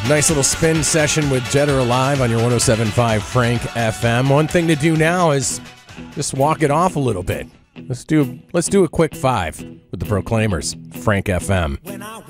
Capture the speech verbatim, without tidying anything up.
Nice little spin session with Dead or Alive on your one oh seven point five Frank F M. One thing to do now is just walk it off a little bit. Let's do let's do a quick five with the Proclaimers, Frank F M.